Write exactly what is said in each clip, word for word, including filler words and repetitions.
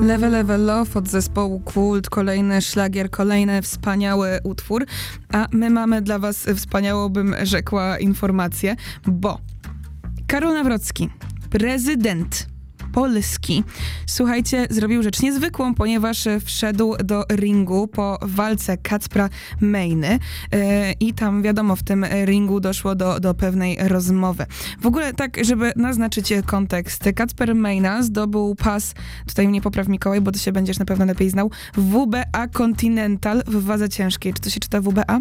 Level Level Love od zespołu Kult, kolejny szlagier, kolejny wspaniały utwór, a my mamy dla was wspaniałą, bym rzekła, informację, bo Karol Nawrocki, prezydent Polski, słuchajcie, zrobił rzecz niezwykłą, ponieważ wszedł do ringu po walce Kacpra Mejny yy, i tam wiadomo, w tym ringu doszło do, do pewnej rozmowy. W ogóle tak, żeby naznaczyć kontekst, Kacper Mejna zdobył pas, tutaj mnie popraw Mikołaj, bo ty się będziesz na pewno lepiej znał, W B A Continental w wadze ciężkiej. Czy to się czyta W B A?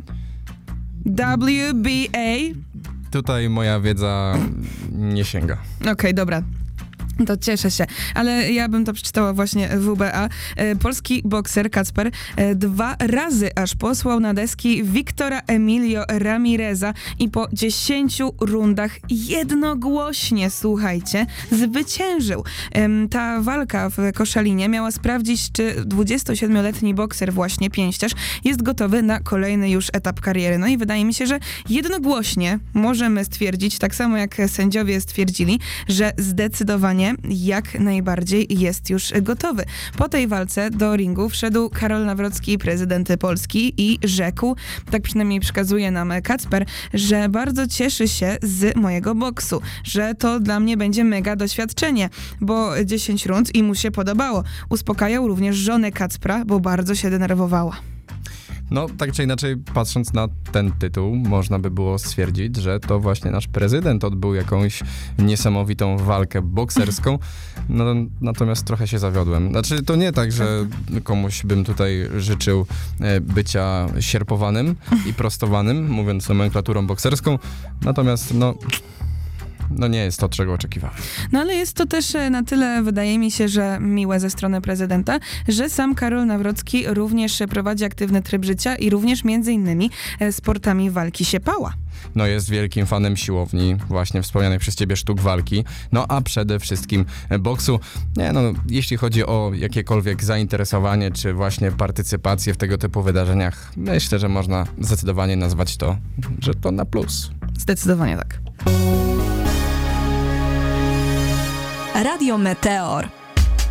W B A? Tutaj moja wiedza nie sięga. Okej, okay, dobra. To cieszę się, ale ja bym to przeczytała właśnie W B A. Polski bokser Kacper dwa razy aż posłał na deski Wiktora Emilio Ramireza i po dziesięciu rundach jednogłośnie, słuchajcie, zwyciężył. Ta walka w Koszalinie miała sprawdzić, czy dwudziestosiedmioletni bokser, właśnie pięściarz, jest gotowy na kolejny już etap kariery. No i wydaje mi się, że jednogłośnie możemy stwierdzić, tak samo jak sędziowie stwierdzili, że zdecydowanie jak najbardziej jest już gotowy. Po tej walce do ringu wszedł Karol Nawrocki, prezydent Polski, i rzekł, tak przynajmniej przekazuje nam Kacper, że bardzo cieszy się z mojego boksu, że to dla mnie będzie mega doświadczenie, bo dziesięć rund i mu się podobało. Uspokajał również żonę Kacpra, bo bardzo się denerwowała. No, tak czy inaczej, patrząc na ten tytuł, można by było stwierdzić, że to właśnie nasz prezydent odbył jakąś niesamowitą walkę bokserską, no, natomiast trochę się zawiodłem. Znaczy, to nie tak, że komuś bym tutaj życzył bycia sierpowanym i prostowanym, mówiąc nomenklaturą bokserską, natomiast no... No nie jest to, czego oczekiwałem. No ale jest to też na tyle, wydaje mi się, że miłe ze strony prezydenta, że sam Karol Nawrocki również prowadzi aktywny tryb życia i również między innymi sportami walki się pała. No jest wielkim fanem siłowni, właśnie wspomnianych przez ciebie sztuk walki, no a przede wszystkim boksu. Nie no, jeśli chodzi o jakiekolwiek zainteresowanie, czy właśnie partycypację w tego typu wydarzeniach, myślę, że można zdecydowanie nazwać to, że to na plus. Zdecydowanie tak. Radio Meteor.